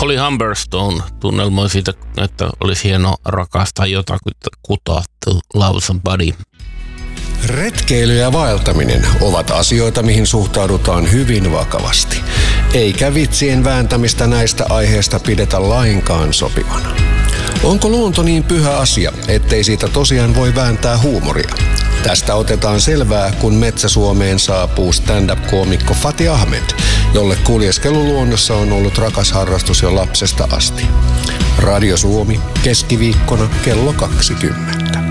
Holly Humberstone tunnelmoi siitä, että olisi hienoa rakastaa jotakuta, to love somebody. Retkeily ja vaeltaminen ovat asioita, mihin suhtaudutaan hyvin vakavasti. Eikä vitsien vääntämistä näistä aiheista pidetä lainkaan sopivana. Onko luonto niin pyhä asia, ettei siitä tosiaan voi vääntää huumoria? Tästä otetaan selvää, kun Metsä-Suomeen saapuu stand-up-koomikko Fatih Ahmed, jolle kuljeskelu luonnossa on ollut rakas harrastus jo lapsesta asti. Radio Suomi, keskiviikkona kello 20.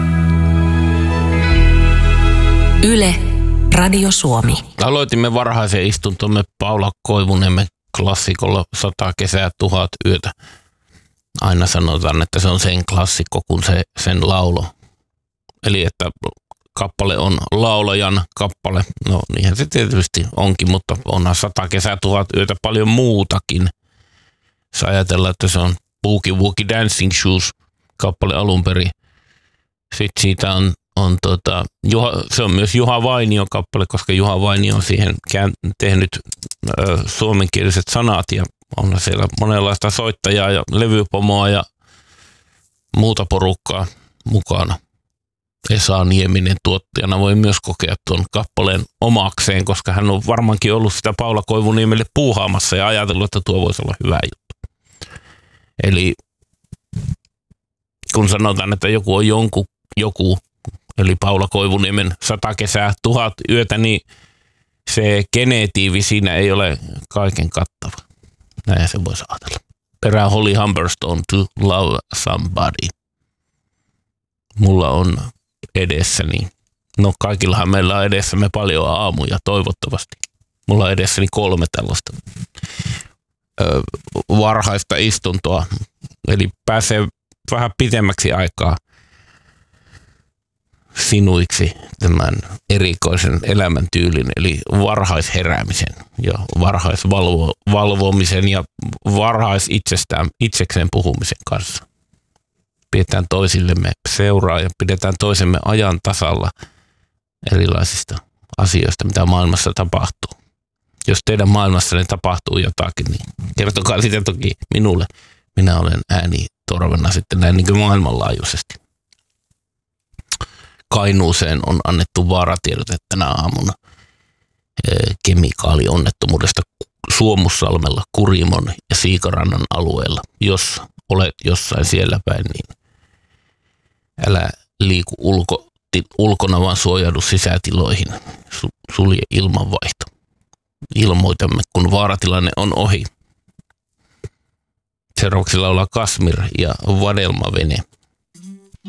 Yle, Radio Suomi. Aloitimme varhaisen istuntomme Paula Koivuniemen klassikolla 100 kesää 1000 yötä. Aina sanotaan, että se on sen klassikko kuin sen laulo. Eli että kappale on laulajan kappale. No niinhän se tietysti onkin, mutta onhan 100 kesää 1000 yötä paljon muutakin. Jos ajatellaan, että se on Boogie Woogie Dancing Shoes kappale alun perin. Sitten siitä se on myös Juha Vainion kappale, koska Juha Vainio on siihen tehnyt suomenkieliset sanat ja on siellä monenlaista soittajaa ja levypomoa ja muuta porukkaa mukana. Esa Nieminen tuottajana voi myös kokea tuon kappaleen omakseen, koska hän on varmaankin ollut sitä Paula Koivuniemelle puuhaamassa ja ajatellut, että tuo voisi olla hyvä juttu. Eli kun sanotaan, että joku on joku, eli Paula Koivuniemen 100 kesää 1000 yötä, niin se genetiivi siinä ei ole kaiken kattava. Näin se voisi ajatella. Perään Holly Humberstone, to love somebody. Mulla on edessäni, no kaikillahan meillä on edessämme paljon aamuja toivottavasti. Mulla on edessäni 3 tällaista varhaista istuntoa, eli pääsee vähän pitemmäksi aikaa sinuiksi tämän erikoisen elämäntyylin, eli varhaisheräämisen ja varhaisvalvomisen ja itsekseen puhumisen kanssa. Pidetään toisillemme seuraa ja pidetään toisemme ajan tasalla erilaisista asioista, mitä maailmassa tapahtuu. Jos teidän maailmassanne tapahtuu jotakin, niin kertokaa sitä toki minulle. Minä olen äänitorvena sitten näin niin kuin maailmanlaajuisesti. Kainuuseen on annettu vaaratiedote tänä aamuna kemikaalionnettomuudesta Suomussalmella, Kurimon ja Siikarannan alueella. Jos olet jossain siellä päin, niin älä liiku ulkona, vaan suojaudu sisätiloihin. Sulje ilmanvaihto. Ilmoitamme, kun vaaratilanne on ohi. Seuraavaksi laulaa Kasmir ja Vadelmavene.